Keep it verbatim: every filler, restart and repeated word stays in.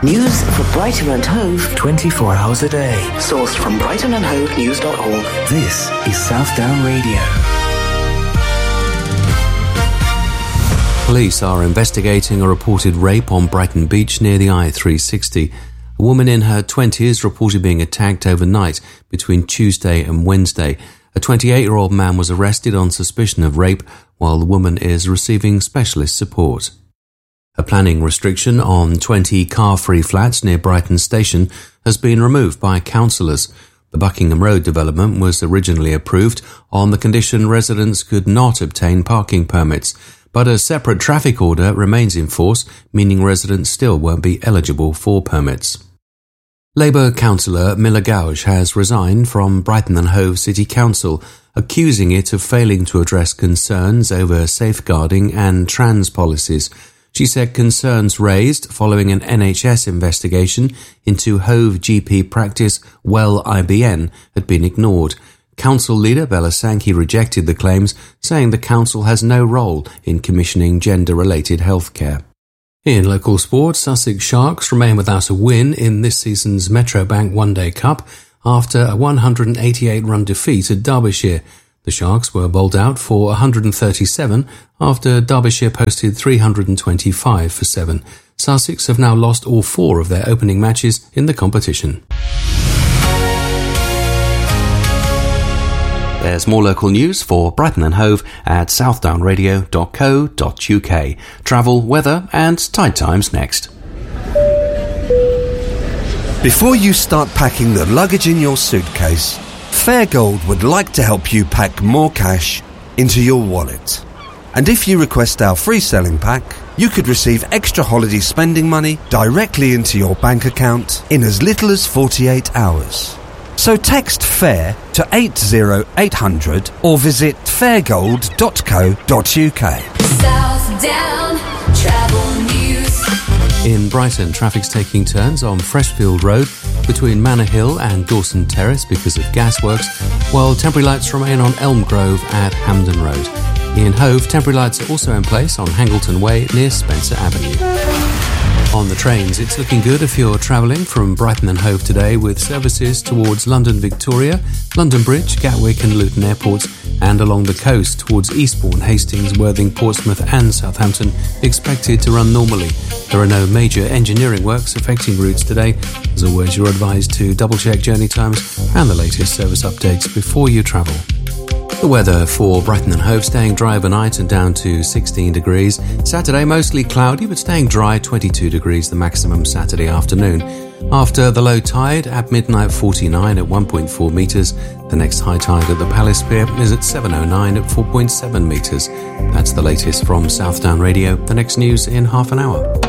News for Brighton and Hove twenty-four hours a day. Sourced from brighton and hove news dot org. This is Southdown Radio. Police are investigating a reported rape on Brighton Beach near the I three sixty. A woman in her twenties reported being attacked overnight between Tuesday and Wednesday. A twenty-eight-year-old man was arrested on suspicion of rape, while the woman is receiving specialist support. A planning restriction on twenty car-free flats near Brighton Station has been removed by councillors. The Buckingham Road development was originally approved on the condition residents could not obtain parking permits, but a separate traffic order remains in force, meaning residents still won't be eligible for permits. Labour councillor Miller Gouge has resigned from Brighton and Hove City Council, accusing it of failing to address concerns over safeguarding and trans policies. She said concerns raised following an N H S investigation into Hove G P practice Well I B N had been ignored. Council leader Bella Sankey rejected the claims, saying the council has no role in commissioning gender-related healthcare. In local sport, Sussex Sharks remain without a win in this season's Metrobank One Day Cup after a one hundred eighty-eight run defeat at Derbyshire. The Sharks were bowled out for one hundred thirty-seven after Derbyshire posted three hundred twenty-five for seven. Sussex have now lost all four of their opening matches in the competition. There's more local news for Brighton and Hove at southdown radio dot co dot uk. Travel, weather and tide times next. Before you start packing the luggage in your suitcase, Fairgold would like to help you pack more cash into your wallet. And if you request our free selling pack, you could receive extra holiday spending money directly into your bank account in as little as forty-eight hours. So text FAIR to eight zero eight hundred or visit fairgold dot co dot uk. Southdown Travel News. In Brighton, traffic's taking turns on Freshfield Road between Manor Hill and Dawson Terrace because of gasworks, while temporary lights remain on Elm Grove at Hampden Road. In Hove, temporary lights are also in place on Hangleton Way near Spencer Avenue. On the trains, it's looking good if you're travelling from Brighton and Hove today, with services towards London Victoria, London Bridge, Gatwick and Luton airports, and along the coast towards Eastbourne, Hastings, Worthing, Portsmouth and Southampton expected to run normally. There are no major engineering works affecting routes today. As always, you're advised to double-check journey times and the latest service updates before you travel. The weather for Brighton and Hove: staying dry overnight and down to sixteen degrees. Saturday mostly cloudy but staying dry, twenty-two degrees the maximum Saturday afternoon. After the low tide at midnight, forty-nine at one point four metres. The next high tide at the Palace Pier is at seven oh nine at four point seven metres. That's the latest from Southdown Radio. The next news in half an hour.